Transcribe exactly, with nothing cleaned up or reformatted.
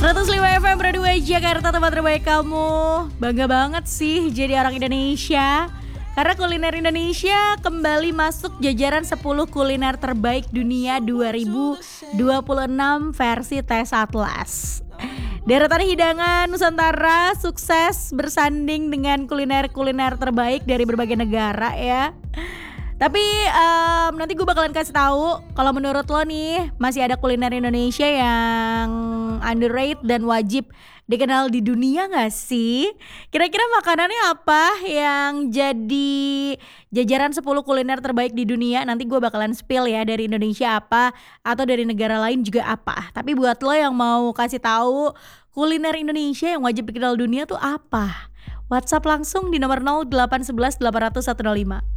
seratus lima F M Broadway Jakarta, tempat terbaik kamu. Bangga banget sih jadi orang Indonesia, karena kuliner Indonesia kembali masuk jajaran sepuluh kuliner terbaik dunia dua ribu dua puluh enam versi Tes Atlas. Deretan hidangan Nusantara sukses bersanding dengan kuliner-kuliner terbaik dari berbagai negara ya. Tapi um, nanti gue bakalan kasih tahu kalau menurut lo nih masih ada kuliner Indonesia yang underrated dan wajib dikenal di dunia gak sih? Kira-kira makanannya apa yang jadi jajaran sepuluh kuliner terbaik di dunia? Nanti gue bakalan spill ya, dari Indonesia apa atau dari negara lain juga apa. Tapi buat lo yang mau kasih tahu kuliner Indonesia yang wajib dikenal dunia tuh apa? WhatsApp langsung di nomor nol delapan satu satu delapan nol nol satu nol lima.